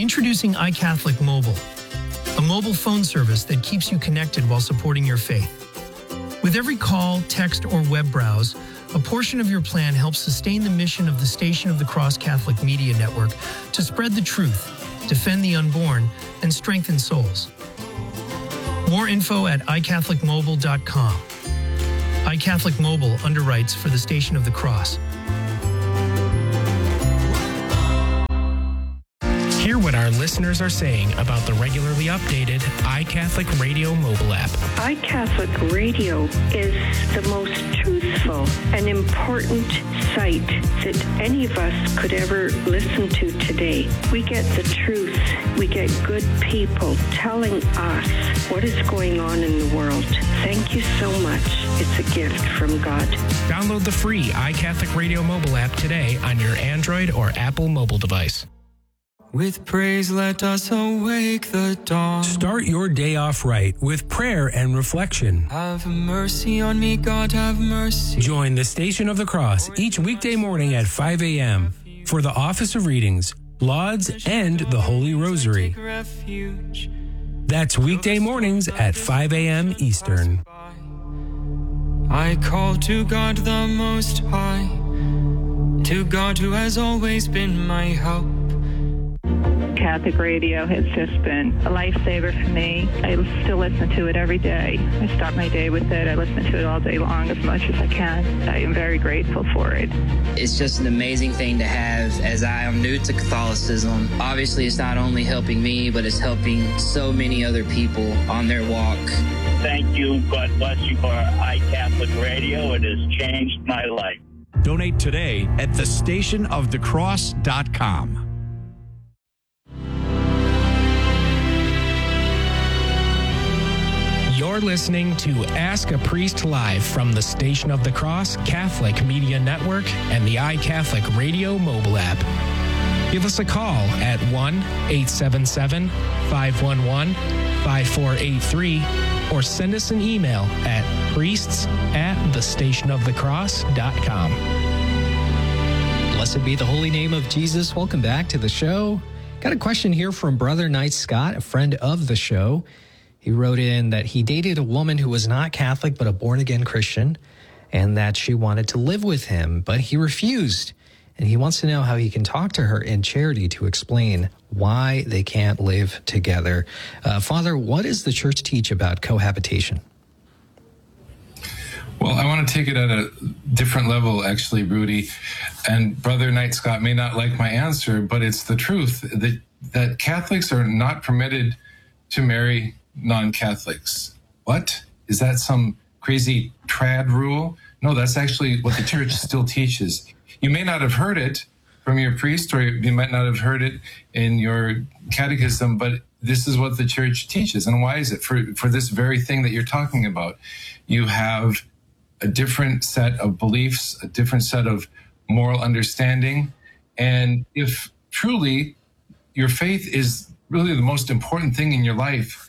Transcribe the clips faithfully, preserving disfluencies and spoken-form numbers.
Introducing iCatholic Mobile, a mobile phone service that keeps you connected while supporting your faith. With every call, text, or web browse, a portion of your plan helps sustain the mission of the Station of the Cross Catholic Media Network to spread the truth, defend the unborn, and strengthen souls. More info at i catholic mobile dot com. iCatholic Mobile underwrites for the Station of the Cross. Hear what our listeners are saying about the regularly updated iCatholic Radio mobile app. iCatholic Radio is the most truthful and important site that any of us could ever listen to today. We get the truth. We get good people telling us what is going on in the world. Thank you so much. It's a gift from God. Download the free iCatholic Radio mobile app today on your Android or Apple mobile device. With praise, let us awake the dawn. Start your day off right with prayer and reflection. Have mercy on me, God, have mercy. Join the Station of the Cross each weekday morning at five a.m. for the Office of Readings, Lauds, and the Holy Rosary. That's weekday mornings at five a.m. Eastern. I call to God the Most High, to God who has always been my help. Catholic radio has just been a lifesaver for me. I still listen to it every day. I start my day with it. I listen to it all day long as much as I can. I am very grateful for it. It's just an amazing thing to have as I am new to Catholicism. Obviously, it's not only helping me, but it's helping so many other people on their walk. Thank you. God bless you for iCatholic Radio. It has changed my life. Donate today at the station of the cross dot com. You're listening to Ask a Priest Live from the Station of the Cross Catholic Media Network and the iCatholic Radio mobile app. Give us a call at one eight seven seven, five one one, five four eight three or send us an email at priests at the station of the cross dot com. Blessed be the holy name of Jesus. Welcome back to the show. Got a question here from Brother Knight Scott, a friend of the show. He wrote in that he dated a woman who was not Catholic but a born-again Christian, and that she wanted to live with him, but he refused. And he wants to know how he can talk to her in charity to explain why they can't live together. Uh, Father, what does the church teach about cohabitation? Well, I want to take it at a different level, actually, Rudy. And Brother Knight Scott may not like my answer, but it's the truth that, that Catholics are not permitted to marry non-Catholics. What? Is that some crazy trad rule? No, that's actually what the church still teaches. You may not have heard it from your priest, or you might not have heard it in your catechism, but this is what the church teaches. And why is it? For, for this very thing that you're talking about. You have a different set of beliefs, a different set of moral understanding. And if truly your faith is really the most important thing in your life,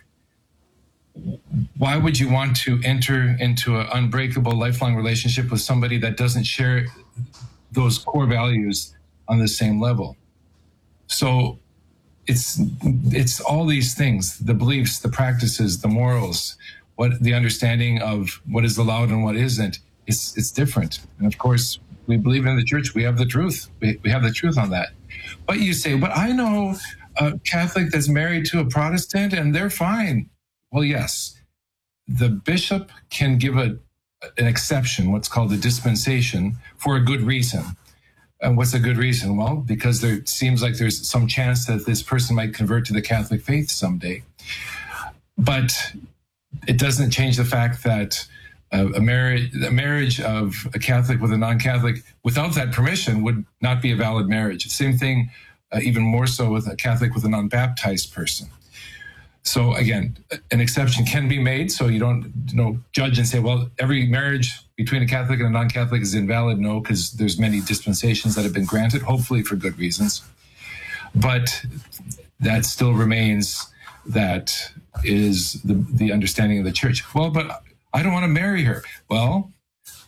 why would you want to enter into an unbreakable, lifelong relationship with somebody that doesn't share those core values on the same level? So it's it's all these things, the beliefs, the practices, the morals, what the understanding of what is allowed and what isn't. It's it's different. And of course, we believe in the church. We have the truth. We, we have the truth on that. But you say, but I know a Catholic that's married to a Protestant and they're fine. Well, yes, the bishop can give a an exception, what's called a dispensation, for a good reason. And what's a good reason? Well, because there seems like there's some chance that this person might convert to the Catholic faith someday. But it doesn't change the fact that uh, a marriage, a marriage of a Catholic with a non-Catholic without that permission would not be a valid marriage. Same thing, uh, even more so with a Catholic with a non-baptized person. So again, an exception can be made, so you don't you know, judge and say, well, every marriage between a Catholic and a non-Catholic is invalid. No, because there's many dispensations that have been granted, hopefully for good reasons. But that still remains, that is the, the understanding of the church. Well, but I don't want to marry her. Well,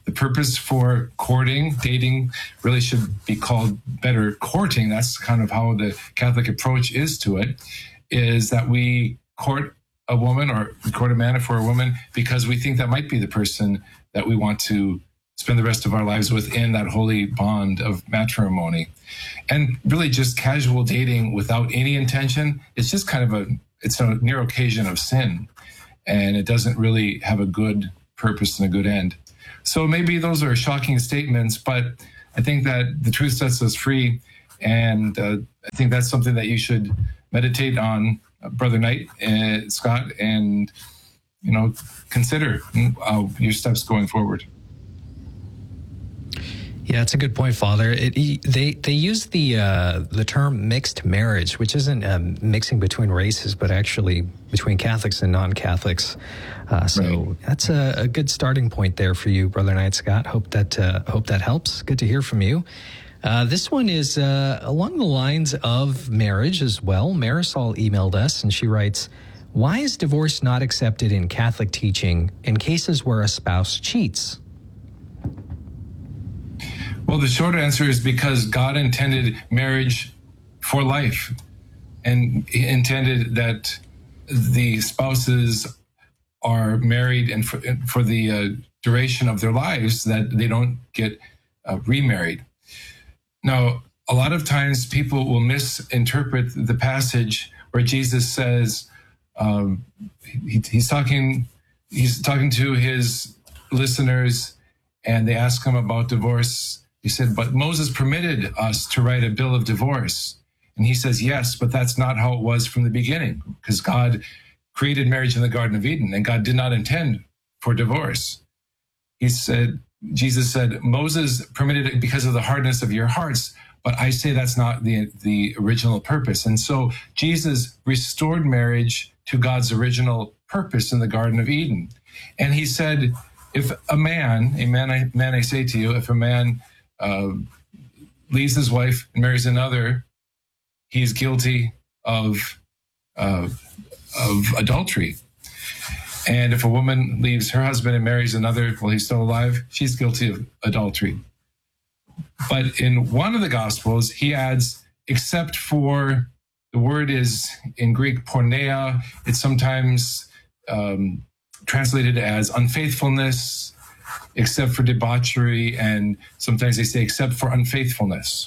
the purpose for courting, dating really should be called better courting. That's kind of how the Catholic approach is to it, is that we court a woman or court a man for a woman because we think that might be the person that we want to spend the rest of our lives within that holy bond of matrimony. And really just casual dating without any intention, it's just kind of a, it's a near occasion of sin. And it doesn't really have a good purpose and a good end. So maybe those are shocking statements, but I think that the truth sets us free. And uh, I think that's something that you should meditate on, uh, Brother Knight, uh, Scott, and, you know, consider uh, your steps going forward. Yeah, it's a good point, Father. It, they they use the uh, the term mixed marriage, which isn't um, mixing between races, but actually between Catholics and non-Catholics. Uh, so right. That's a, a good starting point there for you, Brother Knight Scott. Hope that uh, hope that helps. Good to hear from you. Uh, this one is uh, along the lines of marriage as well. Marisol emailed us, and she writes, "Why is divorce not accepted in Catholic teaching in cases where a spouse cheats?" Well, the short answer is because God intended marriage for life, and He intended that the spouses are married and for, for the uh, duration of their lives, that they don't get uh, remarried. Now, a lot of times people will misinterpret the passage where Jesus says um, he, he's talking he's talking to his listeners, and they ask him about divorce. He said, but Moses permitted us to write a bill of divorce. And he says, yes, but that's not how it was from the beginning, because God created marriage in the Garden of Eden, and God did not intend for divorce. He said, Jesus said, Moses permitted it because of the hardness of your hearts, but I say that's not the, the original purpose. And so Jesus restored marriage to God's original purpose in the Garden of Eden. And he said, if a man, a man I, man I say to you, if a man uh, leaves his wife and marries another, he's guilty of uh, of adultery. And if a woman leaves her husband and marries another while he's still alive, she's guilty of adultery. But in one of the Gospels, he adds, except for, the word is in Greek porneia. It's sometimes um, translated as unfaithfulness, except for debauchery, and sometimes they say except for unfaithfulness.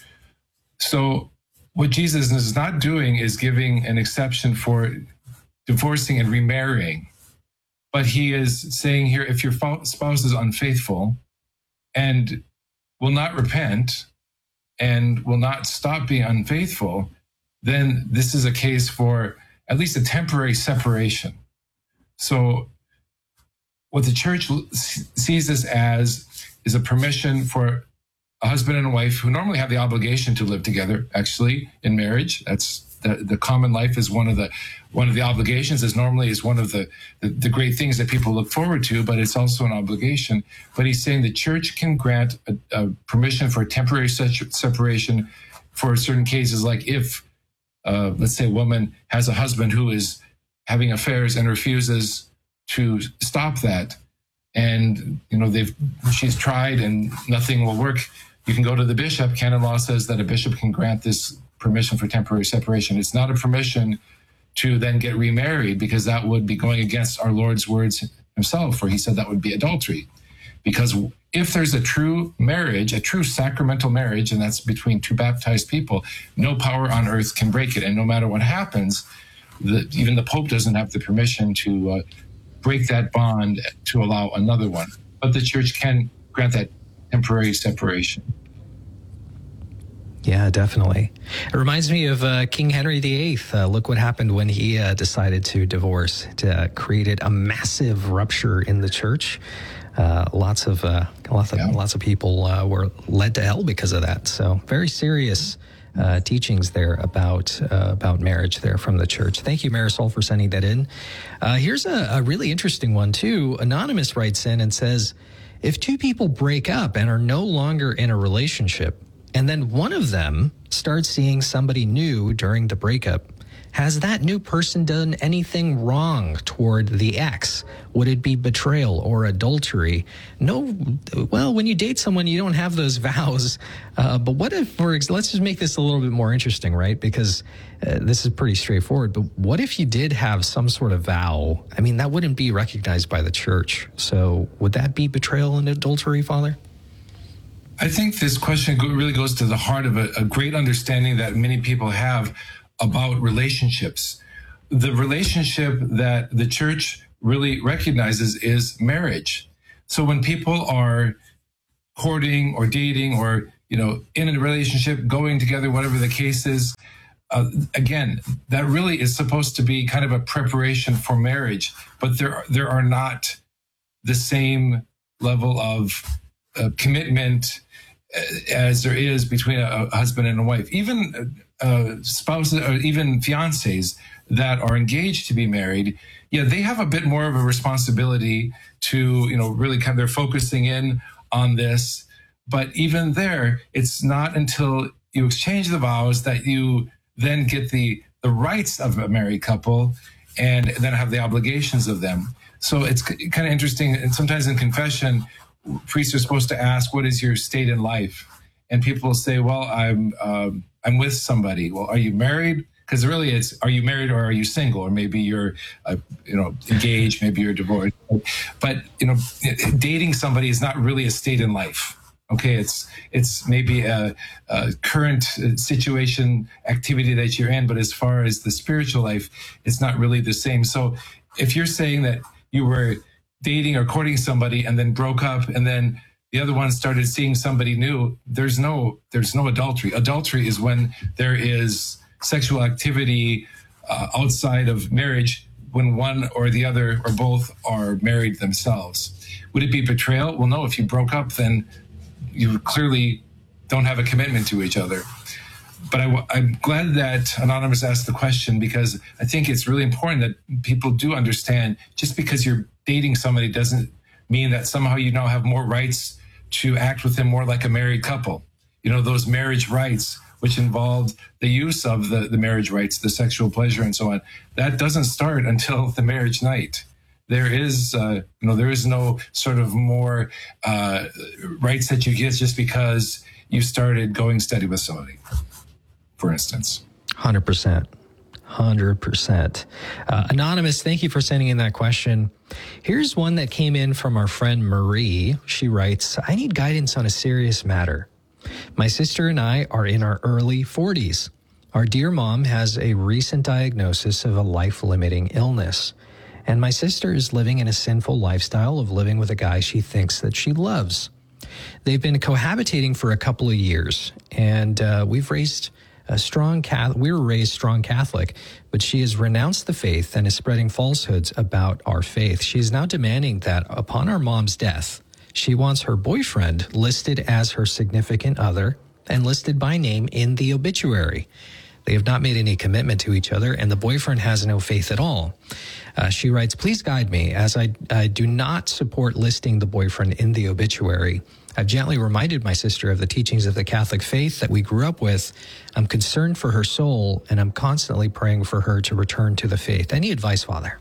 So what Jesus is not doing is giving an exception for divorcing and remarrying, but he is saying here, if your spouse is unfaithful and will not repent and will not stop being unfaithful, then this is a case for at least a temporary separation. So what the church sees this as is a permission for a husband and a wife who normally have the obligation to live together, actually, in marriage. That's the, the common life is one of the one of the obligations, is normally is one of the, the, the great things that people look forward to, but it's also an obligation. But he's saying the church can grant a, a permission for a temporary separation for certain cases, like if, uh, let's say, a woman has a husband who is having affairs and refuses to stop that, and you know they've she's tried and nothing will work. You can go to the bishop. Canon law says that a bishop can grant this permission for temporary separation. It's not a permission to then get remarried, because that would be going against our Lord's words himself, where he said that would be adultery. Because if there's a true marriage, a true sacramental marriage, and that's between two baptized people, no power on earth can break it. And no matter what happens, the, even the Pope doesn't have the permission to uh, break that bond to allow another one. But the church can grant that temporary separation. Yeah, definitely. It reminds me of uh, King Henry the Eighth. Uh, look what happened when he uh, decided to divorce. It uh, created a massive rupture in the church. Uh, lots of uh, lots of yeah. lots of people uh, were led to hell because of that. So very serious uh, teachings there about uh, about marriage there from the church. Thank you, Marisol, for sending that in. Uh, here's a, a really interesting one too. Anonymous writes in and says, if two people break up and are no longer in a relationship, and then one of them starts seeing somebody new during the breakup, Has that new person done anything wrong toward the ex? Would it be betrayal or adultery? No. Well, when you date someone, you don't have those vows. Uh, but what if, for ex- let's just make this a little bit more interesting, right? Because uh, this is pretty straightforward. But what if you did have some sort of vow? I mean, that wouldn't be recognized by the church. So would that be betrayal and adultery, Father? I think this question really goes to the heart of a, a great understanding that many people have about relationships. The relationship that the church really recognizes is marriage. So when people are courting or dating or, you know, in a relationship, going together, whatever the case is, uh, again, that really is supposed to be kind of a preparation for marriage, but there, there are not the same level of uh, commitment as there is between a, a husband and a wife. Even uh, spouses or even fiancés that are engaged to be married, yeah, they have a bit more of a responsibility to, you know, really kind of, they're focusing in on this. But even there, it's not until you exchange the vows that you then get the, the rights of a married couple and then have the obligations of them. So it's kind of interesting. And sometimes in confession, priests are supposed to ask, what is your state in life? And people will say, well, I'm um, I'm with somebody. Well, are you married? Because really it's, are you married or are you single? Or maybe you're, uh, you know, engaged, maybe you're divorced. But, you know, dating somebody is not really a state in life. Okay, it's it's maybe a, a current situation, activity that you're in, but as far as the spiritual life, it's not really the same. So if you're saying that you were dating or courting somebody and then broke up and then the other one started seeing somebody new, there's no there's no adultery. Adultery is when there is sexual activity uh, outside of marriage, when one or the other or both are married themselves. Would it be betrayal? Well, no. If you broke up, then you clearly don't have a commitment to each other. But I, I'm glad that Anonymous asked the question, because I think it's really important that people do understand just because you're dating somebody doesn't mean that somehow you now have more rights to act with them more like a married couple. You know, those marriage rights, which involved the use of the, the marriage rights, the sexual pleasure and so on, that doesn't start until the marriage night. There is, uh, you know, there is no sort of more uh, rights that you get just because you started going steady with somebody, for instance. one hundred percent. one hundred percent. Uh, Anonymous, thank you for sending in that question. Here's one that came in from our friend Marie. She writes, I need guidance on a serious matter. My sister and I are in our early forties. Our dear mom has a recent diagnosis of a life-limiting illness. And my sister is living in a sinful lifestyle of living with a guy she thinks that she loves. They've been cohabitating for a couple of years, and uh, we've raised a strong Catholic. We were raised strong Catholic, but she has renounced the faith and is spreading falsehoods about our faith. She is now demanding that upon our mom's death, she wants her boyfriend listed as her significant other and listed by name in the obituary. They have not made any commitment to each other, and the boyfriend has no faith at all. Uh, she writes, please guide me, as I, I do not support listing the boyfriend in the obituary. I've gently reminded my sister of the teachings of the Catholic faith that we grew up with. I'm concerned for her soul, and I'm constantly praying for her to return to the faith. Any advice, Father?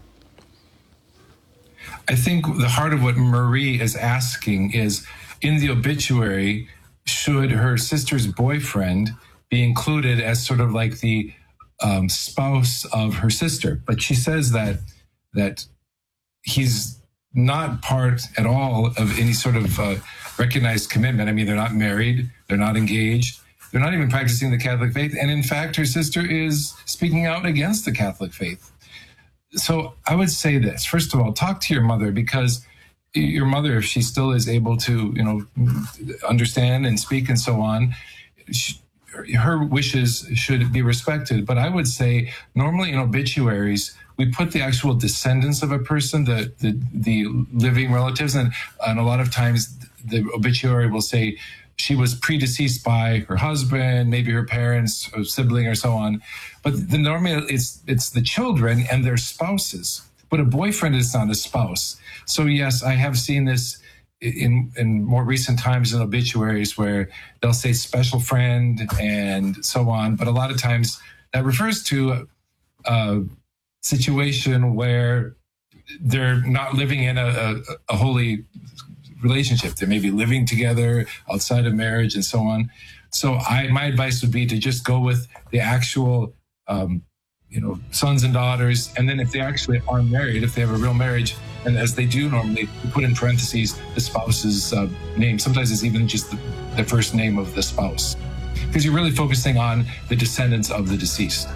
I think the heart of what Marie is asking is, in the obituary, should her sister's boyfriend be included as sort of like the um, spouse of her sister? But she says that that he's not part at all of any sort of uh, recognized commitment. I mean, they're not married, they're not engaged, they're not even practicing the Catholic faith. And in fact, her sister is speaking out against the Catholic faith. So I would say this, first of all, talk to your mother, because your mother, if she still is able to, you know, understand and speak and so on, she, her wishes should be respected. But I would say normally in obituaries, we put the actual descendants of a person, the the, the living relatives, and, and a lot of times the obituary will say she was predeceased by her husband, maybe her parents, or sibling, or so on. But the, normally it's it's the children and their spouses. But a boyfriend is not a spouse. So yes, I have seen this in in more recent times in obituaries where they'll say special friend and so on. But a lot of times that refers to uh, situation where they're not living in a, a, a holy relationship. They may be living together outside of marriage and so on. So I, my advice would be to just go with the actual, um, you know, sons and daughters. And then if they actually are married, if they have a real marriage, and as they do normally, you put in parentheses the spouse's uh, name. Sometimes it's even just the, the first name of the spouse, because you're really focusing on the descendants of the deceased.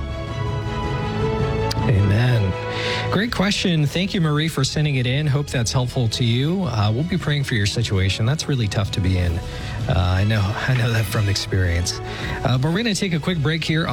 Amen. Great question. Thank you, Marie, for sending it in. Hope that's helpful to you. Uh, we'll be praying for your situation. That's really tough to be in. Uh, I know, I know that from experience. Uh, but we're going to take a quick break here.